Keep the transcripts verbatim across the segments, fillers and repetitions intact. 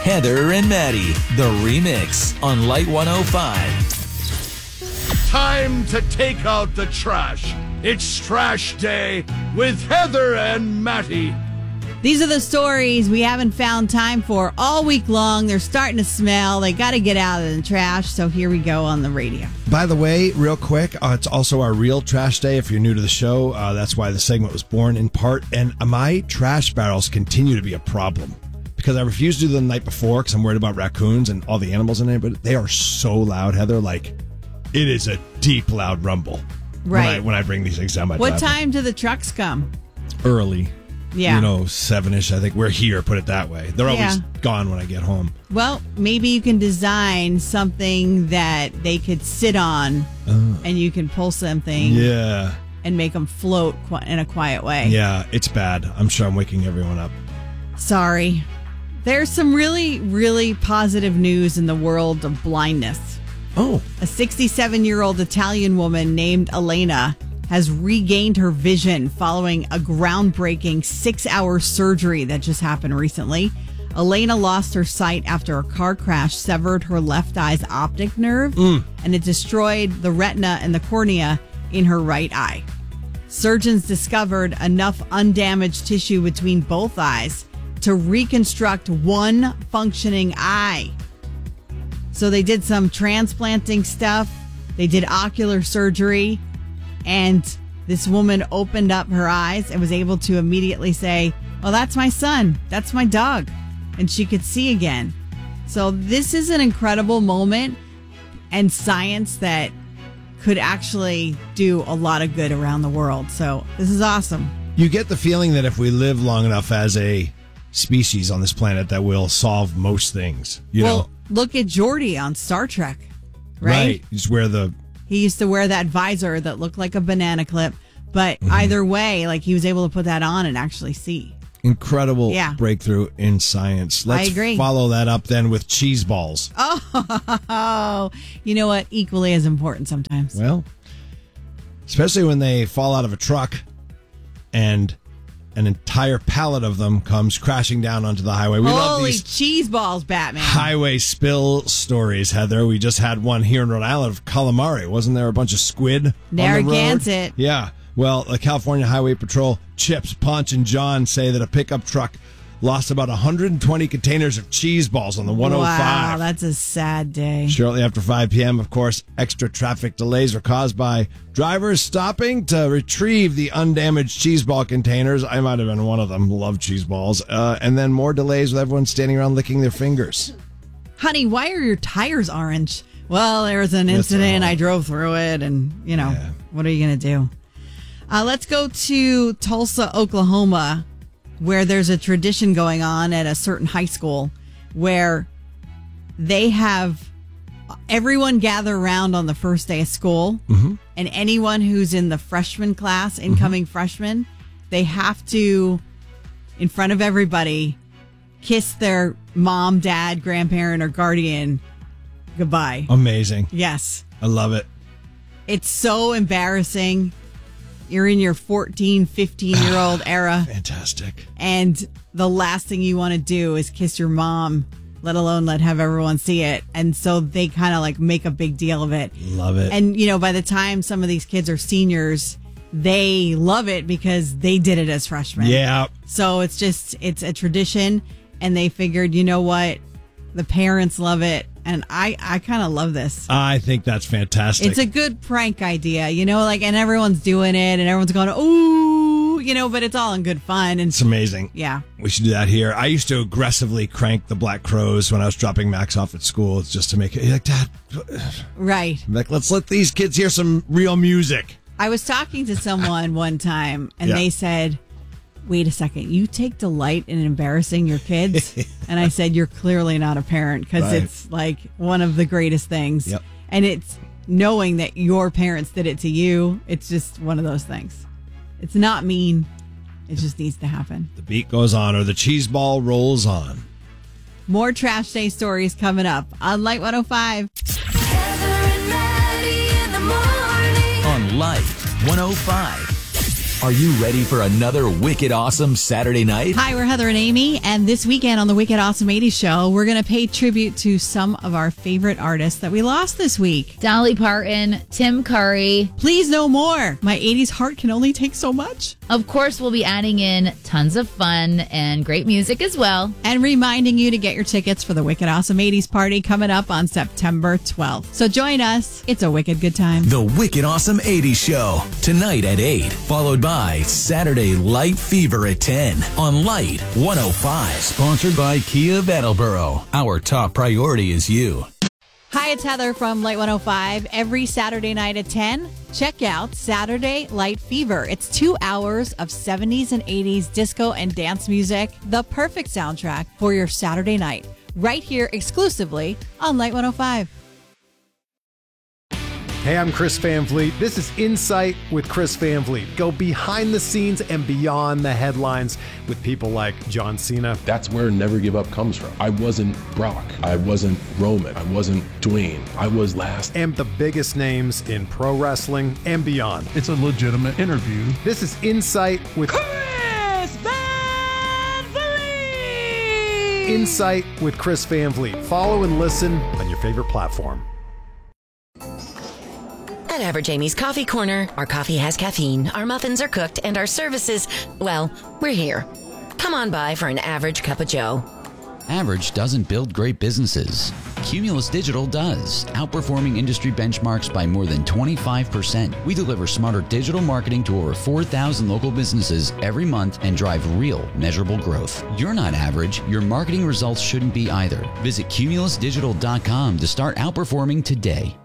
Heather and Maddie, the remix on Light one oh five. Time to take out the trash. It's trash day with Heather and Matty. These are the stories we haven't found time for all week long. They're starting to smell. They got to get out of the trash. So here we go on the radio. By the way, real quick, uh, it's also our real trash day. If you're new to the show, uh, that's why the segment was born in part. And my trash barrels continue to be a problem because I refused to do them the night before because I'm worried about raccoons and all the animals in there. But they are so loud, Heather. Like, it is a deep, loud rumble. Right. When I, when I bring these things down my What driveway. time do the trucks come? Early. Yeah. You know, seven-ish. I think we're here, put it that way. They're always Yeah. gone when I get home. Well, maybe you can design something that they could sit on Uh, and you can pull something yeah. and make them float qu- in a quiet way. Yeah, it's bad. I'm sure I'm waking everyone up. Sorry. There's some really, really positive news in the world of blindness. Oh. A sixty-seven-year-old Italian woman named Elena has regained her vision following a groundbreaking six-hour surgery that just happened recently. Elena lost her sight after a car crash severed her left eye's optic nerve, Mm. and it destroyed the retina and the cornea in her right eye. Surgeons discovered enough undamaged tissue between both eyes to reconstruct one functioning eye. So they did some transplanting stuff. They did ocular surgery. And this woman opened up her eyes and was able to immediately say, well, that's my son. That's my dog. And she could see again. So this is an incredible moment and science that could actually do a lot of good around the world. So this is awesome. You get the feeling that if we live long enough as a species on this planet, that we'll solve most things. You well, know, look at Geordi on Star Trek, right? right? Just wear the He used to wear that visor that looked like a banana clip. But Mm-hmm. either way, like he was able to put that on and actually see. incredible Yeah. breakthrough in science. Let's I agree. follow that up then with cheese balls. Oh, you know what? Equally as important sometimes. Well, especially when they fall out of a truck and an entire pallet of them comes crashing down onto the highway. We love Holy these cheese balls, Batman. highway spill stories, Heather. We just had one here in Rhode Island of calamari. Wasn't there a bunch of squid on the road? Narragansett. Yeah. Well, the California Highway Patrol, Chips, Punch, and John say that a pickup truck lost about one hundred twenty containers of cheese balls on the one oh five. Wow, that's a sad day. Shortly after five p.m., of course, extra traffic delays were caused by drivers stopping to retrieve the undamaged cheese ball containers. I might have been one of them. Love cheese balls. Uh, and then more delays with everyone standing around licking their fingers. Honey, why are your tires orange? Well, there was an That's incident. all. I drove through it, and, you know, Yeah. what are you going to do? Uh, let's go to Tulsa, Oklahoma, where there's a tradition going on at a certain high school where they have everyone gather around on the first day of school, Mm-hmm. and anyone who's in the freshman class, incoming freshmen, they have to, in front of everybody, kiss their mom, dad, grandparent, or guardian goodbye. Amazing. Yes. I love it. It's so embarrassing. You're in your fourteen, fifteen-year-old era, Fantastic. and the last thing you want to do is kiss your mom, let alone let have everyone see it. And so they kind of like make a big deal of it. Love it. And, you know, by the time some of these kids are seniors, they love it because they did it as freshmen. yeah. So it's just, it's a tradition. And they figured, you know what? The parents love it. And I, I kind of love this. I think that's fantastic. It's a good prank idea, you know, like, and everyone's doing it and everyone's going, ooh, you know, but it's all in good fun. And It's amazing. yeah. We should do that here. I used to aggressively crank the Black Crows when I was dropping Max off at school. It's just to make it like, Dad, Right. I'm like, let's let these kids hear some real music. I was talking to someone one time and Yeah. they said, wait a second, you take delight in embarrassing your kids? And I said, you're clearly not a parent because Right. it's like one of the greatest things. Yep. And it's knowing that your parents did it to you. It's just one of those things. It's not mean. It just needs to happen. The beat goes on or the cheese ball rolls on. More Trash Day stories coming up on Light one oh five. Heather and Maddie in the morning. On Light one oh five. Are you ready for another wicked awesome Saturday night? Hi, we're Heather and Amy, and this weekend on the Wicked Awesome eighties Show, we're going to pay tribute to some of our favorite artists that we lost this week. Dolly Parton, Tim Curry. Please no more. My eighties heart can only take so much. Of course, we'll be adding in tons of fun and great music as well. And reminding you to get your tickets for the Wicked Awesome eighties party coming up on September twelfth. So join us. It's a wicked good time. The Wicked Awesome eighties Show, tonight at eight, followed by Saturday Light Fever at ten on Light one oh five. Sponsored by Kia of Attleboro. Our top priority is you. Hi, it's Heather from Light one oh five. Every Saturday night at ten, check out Saturday Light Fever. It's two hours of seventies and eighties disco and dance music, the perfect soundtrack for your Saturday night, right here exclusively on Light one oh five. Hey, I'm Chris Van Vliet. This is Insight with Chris Van Vliet. Go behind the scenes and beyond the headlines with people like John Cena. That's where Never Give Up comes from. I wasn't Brock. I wasn't Roman. I wasn't Dwayne. I was last. And the biggest names in pro wrestling and beyond. It's a legitimate interview. This is Insight with Chris Van Vliet! Insight with Chris Van Vliet. Follow and listen on your favorite platform. At Average Amy's Coffee Corner, our coffee has caffeine, our muffins are cooked, and our services, well, we're here. Come on by for an average cup of joe. Average doesn't build great businesses. Cumulus Digital does, outperforming industry benchmarks by more than twenty-five percent. We deliver smarter digital marketing to over four thousand local businesses every month and drive real, measurable growth. You're not average. Your marketing results shouldn't be either. Visit cumulus digital dot com to start outperforming today.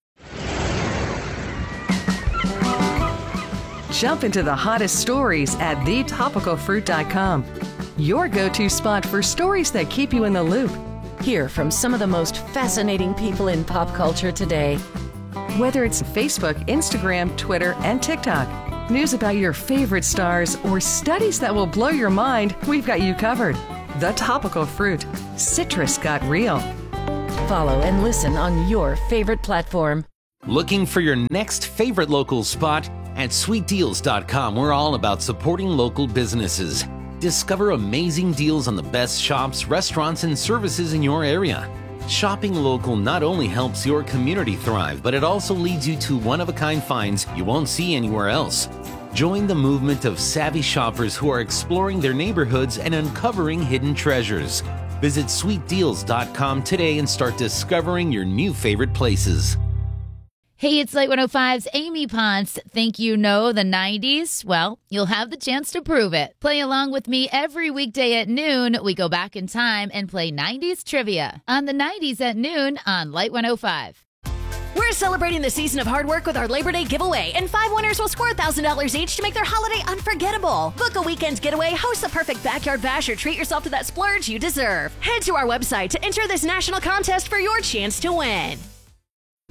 Jump into the hottest stories at the topical fruit dot com. Your go-to spot for stories that keep you in the loop. Hear from some of the most fascinating people in pop culture today. Whether it's Facebook, Instagram, Twitter, and TikTok, news about your favorite stars, or studies that will blow your mind, we've got you covered. The Topical Fruit. Citrus got real. Follow and listen on your favorite platform. Looking for your next favorite local spot? At sweet deals dot com, we're all about supporting local businesses. Discover amazing deals on the best shops, restaurants, and services in your area. Shopping local not only helps your community thrive, but it also leads you to one-of-a-kind finds you won't see anywhere else. Join the movement of savvy shoppers who are exploring their neighborhoods and uncovering hidden treasures. Visit sweet deals dot com today and start discovering your new favorite places. Hey, it's Light one oh five's Amy Ponce. Think you know the nineties? Well, you'll have the chance to prove it. Play along with me every weekday at noon. We go back in time and play nineties trivia on the nineties at noon on Light one oh five. We're celebrating the season of hard work with our Labor Day giveaway, and five winners will score one thousand dollars each to make their holiday unforgettable. Book a weekend getaway, host the perfect backyard bash, or treat yourself to that splurge you deserve. Head to our website to enter this national contest for your chance to win.